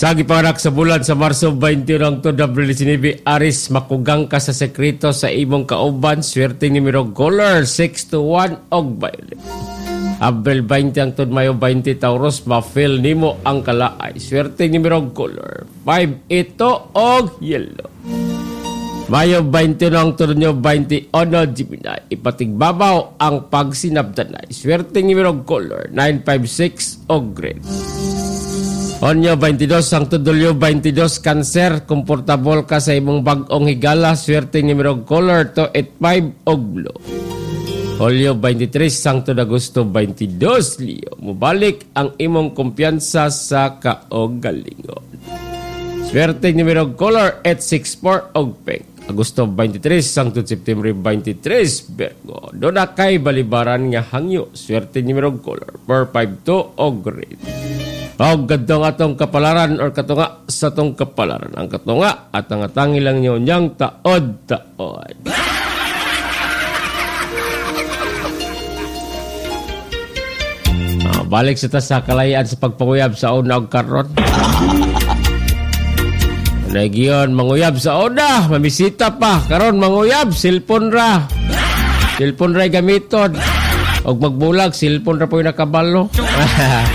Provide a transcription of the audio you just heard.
Sa gipanganak sa bulan sa Marso 21 to W19 Aris, makugang ka sa sekreto sa imong kauban. Swerte numero color 6 to 1 og violet. Abril 20 ang tod Mayo 20 Taurus, ma-fill nimo ang kalaay. Swerte numero color 5 ito og yellow. Mayo 21 ang tod nyo 20 Ono Gemini, ipatigbabaw ang pagsinabdanay. Swerte numero color 956 og green. Onyo 22 ang tudulyo 22 Cancer, komportable ka sa imong bag-ong higala. Swerte numero color 285 og blue. Hulyo 23 ang tud Agosto 22 Leo, mubalik ang imong kumpiyansa sa kaugalingon. Swerte numero color 864 og pink. Agosto 23 ang tud September 23 Virgo, do na kay balibaran nga hangyo. Swerte numero color 452 og red. Og gadtong atong kapalaran or katunga sa tong kapalaran. Ang katunga at ang atangi lang nyo niyang taod-taod. Balik sa kalayaan sa pagpanguyab sa una og karon. Nagyon manguyab sa una, mamisita pa. Karon manguyab, cellphone ra. Cellphone ra gamiton. Og magbulag, cellphone ra po yung nakabalo.